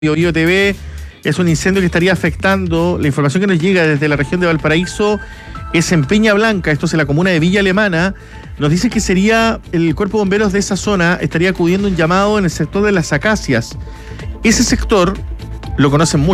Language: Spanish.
Biobío TV. Es un incendio que estaría afectando. La información que nos llega desde la región de Valparaíso es en Peña Blanca, esto es en la comuna de Villa Alemana. Nos dice que sería el cuerpo de bomberos de esa zona, estaría acudiendo un llamado en el sector de las Acacias. Ese sector lo conocen mucho.